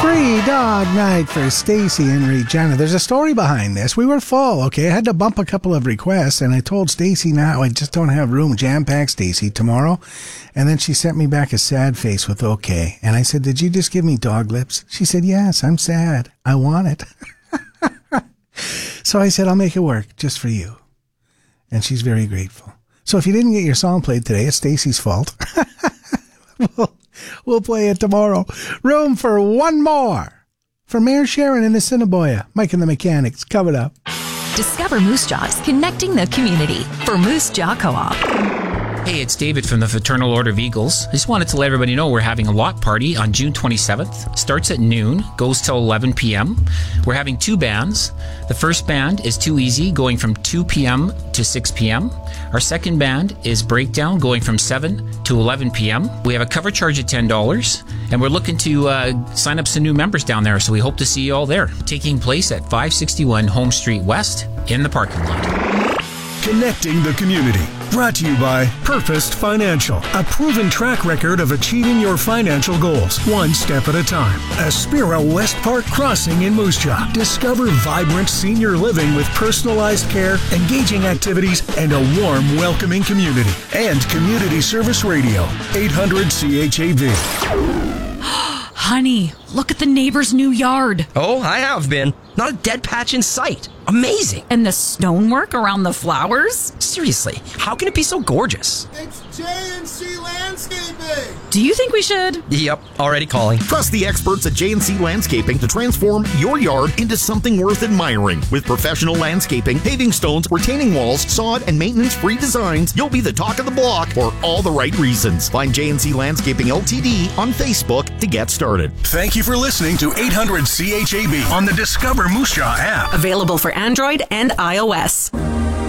Dog night for Stacy and Regina. There's a story behind this. We were full, okay? I had to bump a couple of requests, and I told Stacy now I just don't have room. Jam-packed, Stacy, tomorrow. And then she sent me back a sad face with okay. And I said, did you just give me dog lips? She said, yes, I'm sad. I want it. So I said, I'll make it work just for you. And she's very grateful. So if you didn't get your song played today, it's Stacy's fault. We'll play it tomorrow. Room for one more. For Mayor Sharon in Assiniboia. Mike and the Mechanics, coming up. Discover Moose Jaw's connecting the community for Moose Jaw Co-op. Hey, it's David from the Fraternal Order of Eagles. I just wanted to let everybody know we're having a lot party on June 27th. Starts at noon, goes till 11 p.m. We're having two bands. The first band is Too Easy, going from 2 p.m. to 6 p.m. Our second band is Breakdown, going from 7 to 11 p.m. We have a cover charge at $10, and we're looking to sign up some new members down there, so we hope to see you all there. Taking place at 561 Home Street West in the parking lot. Connecting the community. Brought to you by Purposed Financial, a proven track record of achieving your financial goals, one step at a time. Aspira West Park Crossing in Moose Jaw. Discover vibrant senior living with personalized care, engaging activities, and a warm, welcoming community. And Community Service Radio, 800 CHAV. Honey, look at the neighbor's new yard. Oh, I have been. Not a dead patch in sight. Amazing. And the stonework around the flowers? Seriously, how can it be so gorgeous? It's J&C Landscaping. Do you think we should? Yep, already calling. Trust the experts at J&C Landscaping to transform your yard into something worth admiring. With professional landscaping, paving stones, retaining walls, sod, and maintenance-free designs, you'll be the talk of the block for all the right reasons. Find J&C Landscaping Ltd. on Facebook to get started. Thank you for listening to 800 CHAB on the Discover Moose Jaw app. Available for Android and iOS.